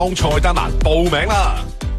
按菜單欄報名啦！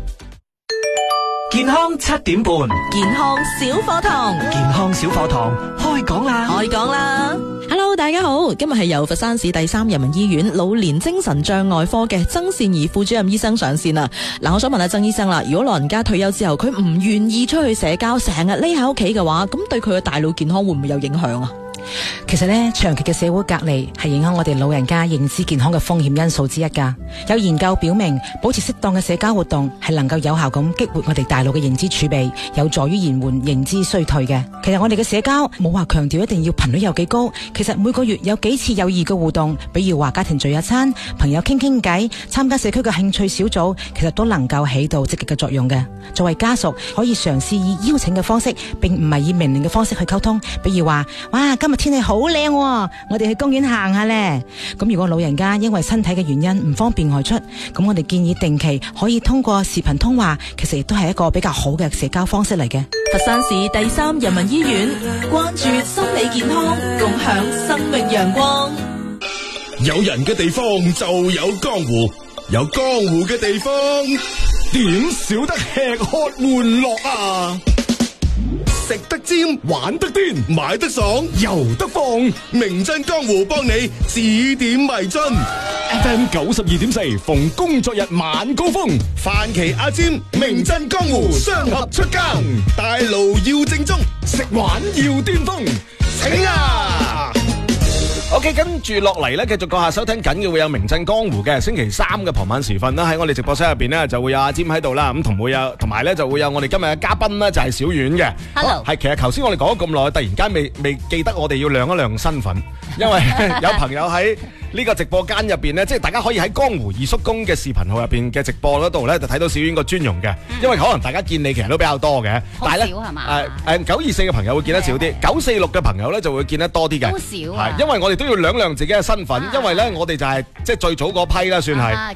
健康7點半， 健康小課堂， 健康小課堂開講啦！ 開講啦 ！Hello， 大家好，今日係由佛山市第3人民醫院老年精神障礙科嘅曾善儀副主任醫生上線啦。嗱，我想問下曾醫生啦，如果老人家退休之後，佢唔願意出去社交，成日匿喺屋企嘅話，咁對佢嘅大腦健康會唔會有影響啊？ 其實呢，長期嘅社會隔離係影響我哋老人家認知健康嘅風險因素之一㗎。有研究表明，保持適當嘅社交活動係能夠有效咁激活我哋大腦嘅認知儲備，有助於延緩認知衰退嘅。其實我哋嘅社交冇話強調一定要頻率有幾高，其實每個月有幾次有意嘅互動，比如話家庭聚一餐、朋友傾傾偈、參加社區嘅興趣小組，其實都能夠起到積極嘅作用嘅。作為家屬，可以嘗試以邀請嘅方式，並唔係以命令嘅方式去溝通，比如話，哇，今日天氣好靚喎，我哋去公園行下呢。咁如果老人家因為身體嘅原因唔方便外出，咁我哋建議定期可以通過視頻通話，其實亦都係一個比較好嘅社交方式嚟嘅。 佛山市第3人民醫院關注心理健康，共享生命陽光。 有人嘅地方就有江湖，有江湖嘅地方點少得吃喝玩樂啊！食得尖，玩得癲，買得爽，遊得放，名震江湖幫你指點迷津。FM 92.4，逢工作日晚高峰，范琪阿尖，名震江湖，雙俠出更，大路要正宗，食玩要巔峰，請啊！OK， 跟住落嚟咧，繼續講下收聽緊嘅會有名震江湖嘅星期3嘅傍晚時分啦，喺我哋直播室入邊咧就會有阿尖喺度啦，咁同埋咧就會有我哋今日嘅嘉賓咧就係小婉嘅。 Hello， 係其實頭先我哋講咗咁耐，突然間未記得我哋要亮一亮身份，因為有朋友喺呢個直播間入邊咧，即係大家可以喺江湖二叔公嘅視頻號入邊嘅直播嗰度咧，就睇到小婉個尊容嘅。因為可能大家見你其實都比較多嘅，但係咧924嘅朋友會見得少啲，946嘅朋友咧就會見得多啲嘅。 好少啊！ 因為我哋都要亮亮自己嘅身份，因為咧我哋就係即係最早嗰批啦，算係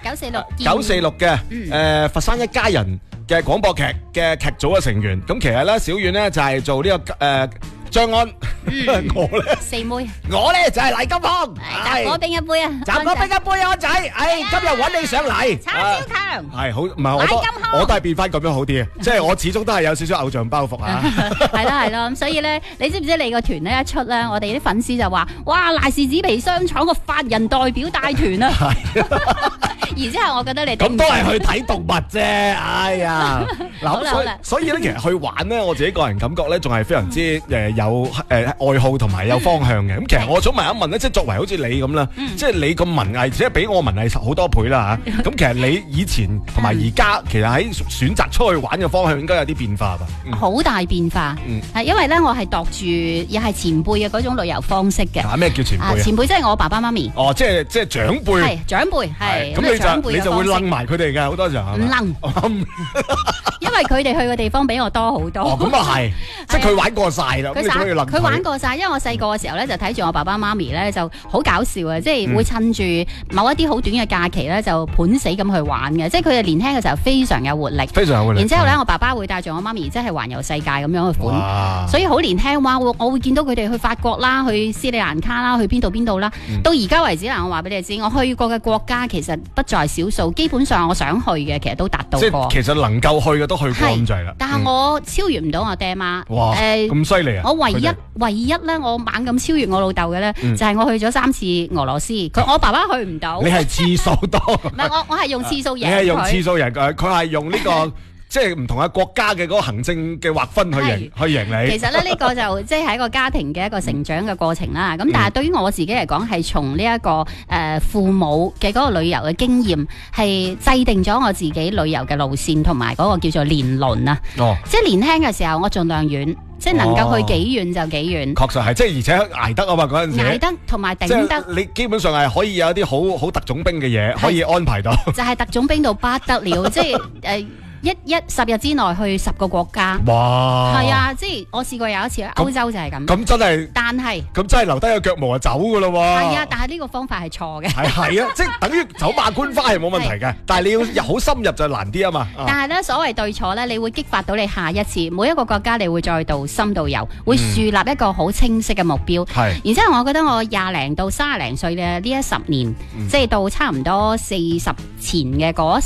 946嘅佛山一家人嘅廣播劇嘅劇組嘅成員。咁其實咧小婉咧就係做呢個張安，我咧四妹， 我咧就係黎金康， 雜果冰一杯啊， 雜果冰一杯啊，安仔，今日揾你上嚟， 叉燒強， 係好，唔係我都係變翻咁樣好啲嘅，即係我始終都係有少少偶像包袱啊， 係咯，咁所以咧，你知唔知你個團咧一出咧，我哋啲粉絲就話，哇，賴氏紙皮商廠個法人代表帶團啊，然之後我覺得你咁都係去睇動物啫，哎呀，嗱，所以咧其實去玩咧，我自己個人感覺咧，仲係非常之有愛好同埋有方向嘅。咁其實我想問一問咧，即係作為好似你咁啦，即係你咁文藝，即係比我文藝好多倍啦嚇。咁其實你以前同埋而家，其實喺選擇出去玩嘅方向應該有啲變化吧？ 好大變化，係因為咧我係度住又係前輩嘅嗰種旅遊方式嘅。 咩叫前輩？ 前輩即係我爸爸媽咪。 哦，即係長輩。係長輩，係。 咁你就會擸埋佢哋嘅好多時候。唔擸，因為佢哋去嘅地方比我多好多。 哦，咁啊係，即係佢玩過晒啦。 佢玩過晒，因為我細個嘅時候咧就睇住我爸爸媽咪咧就好搞笑啊，即係會趁住某一啲好短嘅假期咧就盤死咁去玩嘅，即係佢哋年輕嘅時候非常有活力，非常有活力。然之後咧，我爸爸會帶住我媽咪即係環遊世界咁樣去款，所以好年輕哇！我會見到佢哋去法國啦，去斯里蘭卡啦，去邊度啦。到而家為止啦，我話俾你知，我去過嘅國家其實不在少數，基本上我想去嘅其實都達到過。 即係其實能夠去嘅都去過咁滯啦。 但係我超越唔到我爹媽。 哇！咁犀利啊！ 我唯一咧，我猛咁超越我老豆嘅咧，就係我去咗3次俄羅斯。我爸爸去唔到。 你係次數多。 唔係我係用次數贏佢。 你係用次數贏佢，佢係用呢個即係唔同嘅國家嘅嗰個行政嘅劃分去贏你。 其實咧呢個就即係一個家庭嘅一個成長嘅過程啦。咁但係對於我自己嚟講，係從呢一個父母嘅嗰個旅遊嘅經驗，係制定咗我自己旅遊嘅路線同埋嗰個叫做年輪啊。即係年輕嘅時候，我盡量遠。即係能夠去幾遠就幾遠， 確實係，即係而且捱得啊嘛嗰陣時， 捱得同埋頂得， 你基本上係可以有一啲好特種兵嘅嘢可以安排到， 就係特種兵到不得了，即係 10日之內去10個國家。 哇！ 係啊，即係我試過有一次去歐洲就係咁。 咁真係， 但係咁真係留低個腳毛就走噶咯喎。 係啊，但係呢個方法係錯嘅。 係啊，即係等於走馬觀花係冇問題嘅，但係你要好深入就難啲啊嘛。 但係咧，所謂對錯咧，你會激發到你下一次每一個國家，你會再度深度遊，會樹立一個好清晰嘅目標。 係。 然之後，我覺得我20零到30零歲嘅呢10年，即係到差唔多40前嘅嗰